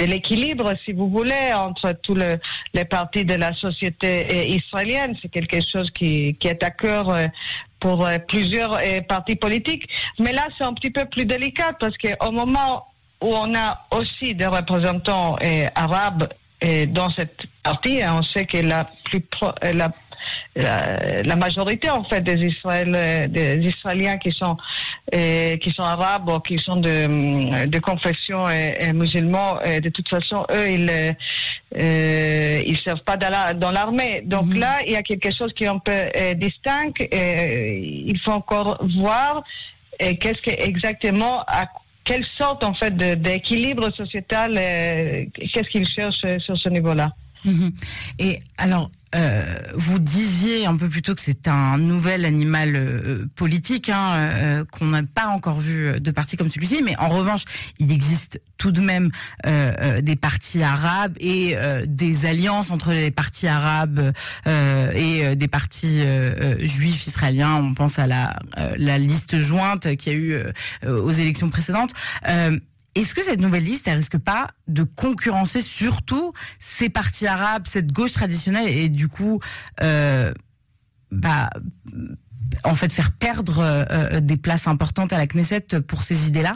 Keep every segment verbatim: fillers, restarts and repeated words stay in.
de l'équilibre, si vous voulez, entre tous le, les partis de la société israélienne. C'est quelque chose qui, qui est à cœur pour plusieurs partis politiques. Mais là, c'est un petit peu plus délicat parce qu'au moment où on a aussi des représentants arabes dans cette partie, on sait que la plus pro, la La, la majorité en fait des, Israël, des Israéliens qui sont euh, qui sont arabes ou qui sont de, de confession et, et musulmans, et de toute façon eux ils euh, ils servent pas dans, la, dans l'armée. Donc mm-hmm. là il y a quelque chose qui est un peu euh, distinct. Et il faut encore voir et qu'est-ce que exactement à quelle sorte en fait de, d'équilibre sociétal euh, qu'est-ce qu'ils cherchent sur ce niveau-là. Mmh. Et alors, euh, vous disiez un peu plus tôt que c'est un nouvel animal euh, politique, hein, euh, qu'on n'a pas encore vu de parti comme celui-ci, mais en revanche, il existe tout de même euh, euh, des partis arabes et euh, des alliances entre les partis arabes euh, et euh, des partis euh, euh, juifs israéliens. On pense à la, euh, la liste jointe qu'il y a eu euh, aux élections précédentes. Euh, Est-ce que cette nouvelle liste, elle risque pas de concurrencer surtout ces partis arabes, cette gauche traditionnelle, et du coup, euh, bah, en fait, faire perdre euh, des places importantes à la Knesset pour ces idées-là?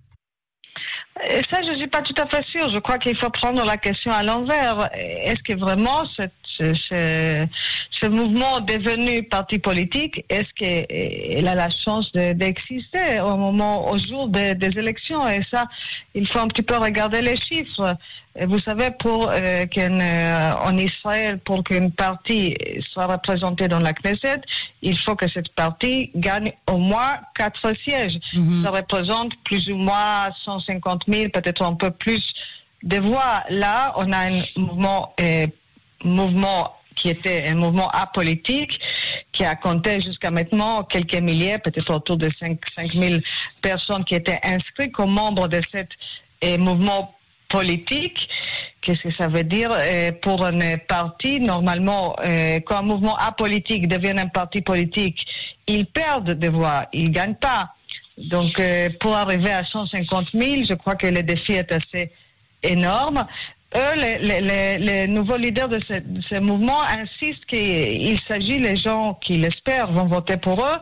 Et ça, je ne suis pas tout à fait sûre. Je crois qu'il faut prendre la question à l'envers. Est-ce que vraiment cette, ce, ce, ce mouvement devenu parti politique, est-ce qu'il a la chance de, d'exister au moment, au jour des, des élections? Et ça, il faut un petit peu regarder les chiffres. Et vous savez, pour euh, qu'en euh, Israël, pour qu'une partie soit représentée dans la Knesset, il faut que cette partie gagne au moins quatre sièges. Mm-hmm. Ça représente plus ou moins cent cinquante mille, peut-être un peu plus de voix. Là, on a un mouvement, euh, mouvement qui était un mouvement apolitique, qui a compté jusqu'à maintenant quelques milliers, peut-être autour de cinq mille personnes qui étaient inscrites comme membres de cet euh, mouvement politique. Qu'est-ce que ça veut dire euh, pour un parti? Normalement, euh, quand un mouvement apolitique devient un parti politique, ils perdent des voix, ils ne gagnent pas. Donc, euh, pour arriver à cent cinquante mille, je crois que le défi est assez énorme. Eux, les, les, les, les nouveaux leaders de ce, de ce mouvement insistent qu'il s'agit, les gens qui l'espèrent vont voter pour eux.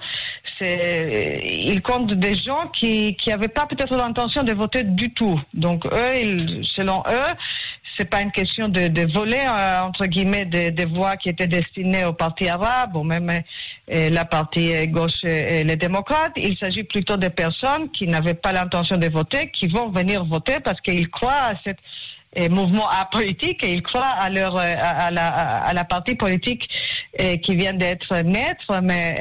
C'est, ils comptent des gens qui qui n'avaient pas peut-être l'intention de voter du tout. Donc eux, ils, selon eux, c'est pas une question de, de voler euh, entre guillemets des, des voix qui étaient destinées au parti arabe ou même euh, la partie gauche et les démocrates. Il s'agit plutôt de personnes qui n'avaient pas l'intention de voter, qui vont venir voter parce qu'ils croient à cette et mouvement apolitique et ils croient à leur à, à la à la partie politique eh, qui vient d'être naître, mais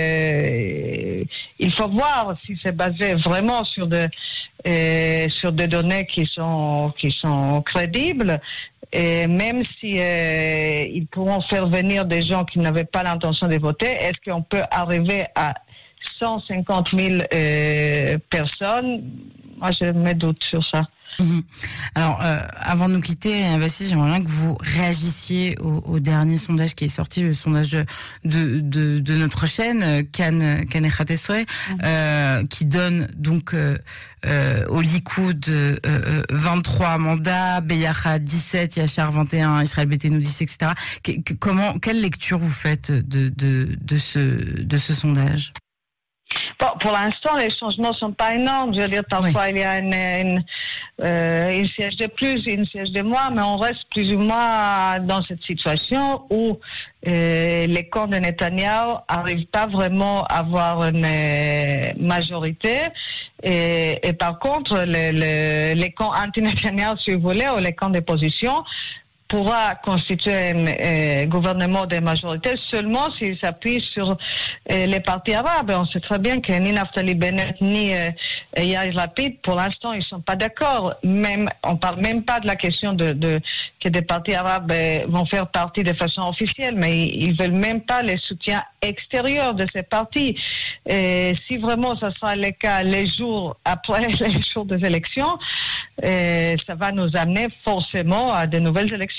euh, il faut voir si c'est basé vraiment sur de euh, sur des données qui sont qui sont crédibles. Et même si euh, ils pourront faire venir des gens qui n'avaient pas l'intention de voter, est-ce qu'on peut arriver à cent cinquante mille euh, personnes? Moi, je me doute sur ça. Mmh. Alors, euh, avant de nous quitter, Vassi, j'aimerais bien que vous réagissiez au, au dernier sondage qui est sorti, le sondage de, de, de notre chaîne, Kan Echat Esrei, mmh. euh, qui donne donc euh, euh, au Likoud euh, vingt-trois mandats, Beyachad dix-sept, Yachar vingt et un, Israël Beiteinu dix, et cetera. Que, que, comment, quelle lecture vous faites de, de, de, ce, de ce sondage? Bon, pour l'instant, les changements ne sont pas énormes. Je veux dire, parfois, oui. il y a une, une, euh, une siège de plus, une siège de moins, mais on reste plus ou moins dans cette situation où euh, les camps de Netanyahou n'arrivent pas vraiment à avoir une euh, majorité. Et, et par contre, les, les, les camps anti-Netanyahou, si vous voulez, ou les camps d'opposition, pourra constituer un euh, gouvernement de majorité seulement s'il s'appuie sur euh, les partis arabes. On sait très bien que ni Naftali Bennett ni euh, Yair Lapid, pour l'instant, ils ne sont pas d'accord. Même, on ne parle même pas de la question de, de que des partis arabes euh, vont faire partie de façon officielle, mais ils ne veulent même pas les soutiens extérieurs de ces partis. Et si vraiment ça sera le cas les jours après les jours des élections, euh, ça va nous amener forcément à de nouvelles élections.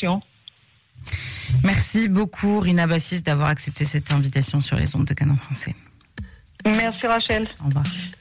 Merci beaucoup, Rina Bassis, d'avoir accepté cette invitation sur les ondes de Cannes en français. Merci, Rachel. Au revoir.